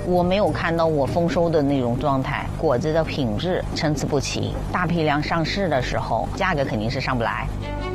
我没有看到我丰收的那种状态，果子的品质参差不齐，大批量上市的时候，价格肯定是上不来。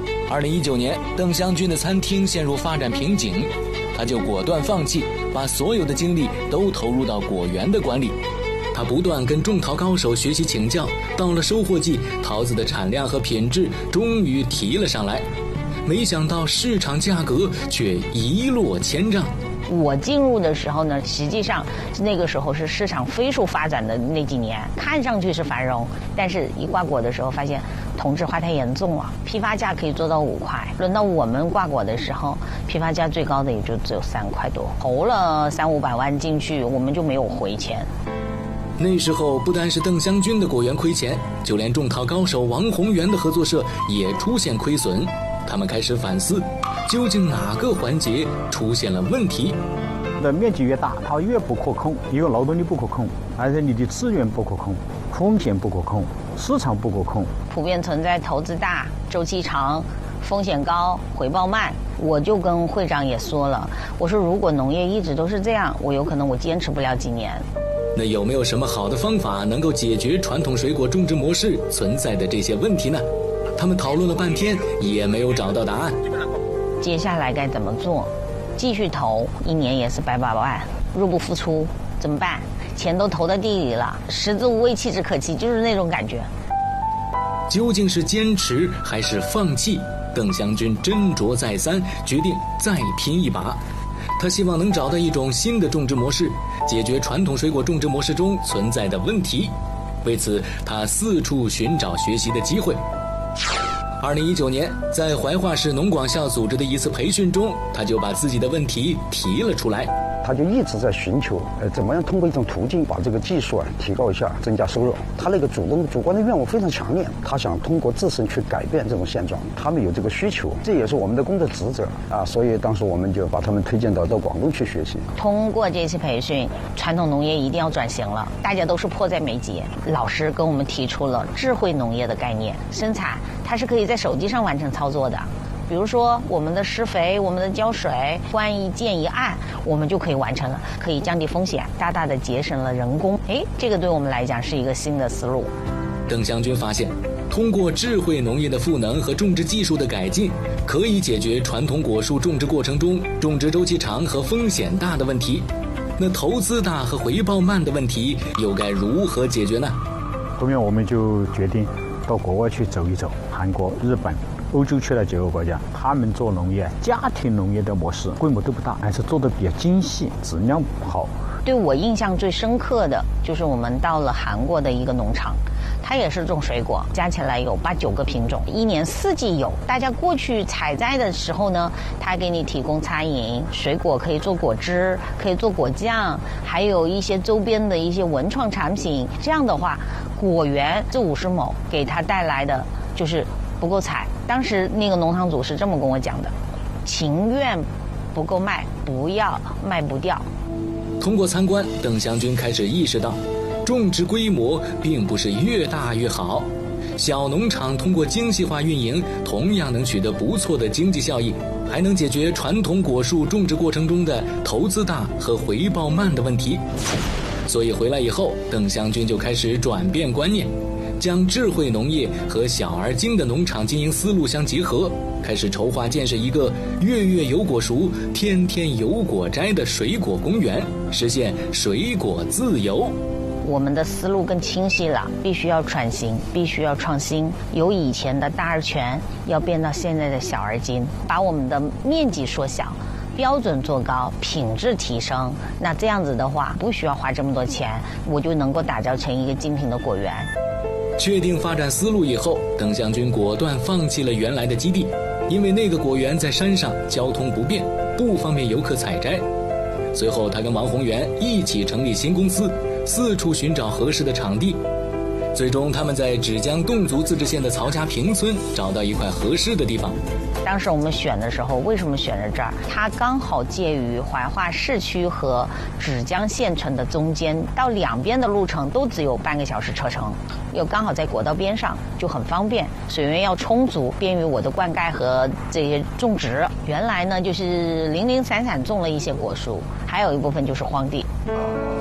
2019年，邓湘军的餐厅陷入发展瓶颈，他就果断放弃，把所有的精力都投入到果园的管理。他不断跟种桃高手学习请教，到了收获季，桃子的产量和品质终于提了上来。没想到市场价格却一落千丈。 我进入的时候呢，实际上那个时候是市场飞速发展的那几年，看上去是繁荣，但是一挂果的时候发现同质化太严重了，批发价可以做到5块，轮到我们挂果的时候，批发价最高的也就只有3块多，投了300-500万进去，我们就没有回钱。 那时候不单是邓湘军的果园亏钱，就连种桃高手王宏元的合作社也出现亏损。他们开始反思，究竟哪个环节出现了问题？ 那面积越大，它越不可控，一个劳动力不可控，而且你的资源不可控，风险不可控，市场不可控， 普遍存在投资大、周期长、风险高、回报慢。我就跟会长也说了，我说如果农业一直都是这样，我有可能坚持不了几年。 那有没有什么好的方法能够解决传统水果种植模式存在的这些问题呢？他们讨论了半天也没有找到答案。 接下来该怎么做？继续投，1年也是100把万，入不敷出，怎么办？钱都投到地里了，食之无味，弃之可惜，就是那种感觉。 究竟是坚持还是放弃？邓湘军斟酌再三，决定再拼一把。他希望能找到一种新的种植模式，解决传统水果种植模式中存在的问题。为此，他四处寻找学习的机会。2019年，在怀化市农广校组织的一次培训中，他就把自己的问题提了出来。 他就一直在寻求，怎么样通过一种途径把这个技术提高一下，增加收入。他那个主观的愿望非常强烈，他想通过自身去改变这种现状。他们有这个需求，这也是我们的工作职责啊。所以当时我们就把他们推荐到广东去学习。 通过这次培训，传统农业一定要转型了，大家都是迫在眉睫。老师跟我们提出了智慧农业的概念，生产它是可以在手机上完成操作的。比如说我们的施肥，我们的浇水，关一键一按，我们就可以完成了，可以降低风险，大大的节省了人工。这个对我们来讲是一个新的思路。 邓湘军发现，通过智慧农业的赋能和种植技术的改进，可以解决传统果树种植过程中种植周期长和风险大的问题。那投资大和回报慢的问题又该如何解决呢？ 后面我们就决定到国外去走一走，韩国、日本、欧洲去了几个国家，他们做农业，家庭农业的模式规模都不大，还是做的比较精细，质量好。 对我印象最深刻的就是我们到了韩国的一个农场，它也是种水果，加起来有8-9个品种，1年4季有。大家过去采摘的时候呢，它给你提供餐饮，水果可以做果汁，可以做果酱，还有一些周边的一些文创产品。这样的话，果园这50亩给它带来的就是不够采。当时那个农场主是这么跟我讲的：情愿不够卖，不要卖不掉。 通过参观，邓湘军开始意识到，种植规模并不是越大越好。小农场通过精细化运营，同样能取得不错的经济效益，还能解决传统果树种植过程中的投资大和回报慢的问题。所以回来以后，邓湘军就开始转变观念，将智慧农业和小而精的农场经营思路相结合，开始筹划建设一个月月有果熟、天天有果摘的水果公园，实现水果自由。 我们的思路更清晰了，必须要转型，必须要创新，由以前的大而全要变到现在的小而精，把我们的面积缩小，标准做高，品质提升。那这样子的话，不需要花这么多钱，我就能够打造成一个精品的果园。 确定发展思路以后，邓湘军果断放弃了原来的基地，因为那个果园在山上，交通不便，不方便游客采摘。随后他跟王宏元一起成立新公司，四处寻找合适的场地。最终他们在芷江侗族自治县的曹家坪村找到一块合适的地方。 当时我们选的时候，为什么选在这儿？它刚好介于怀化市区和芷江县城的中间，到两边的路程都只有半个小时车程，又刚好在国道边上，就很方便。水源要充足，便于我的灌溉和这些种植。原来呢，就是零零散散种了一些果树，还有一部分就是荒地。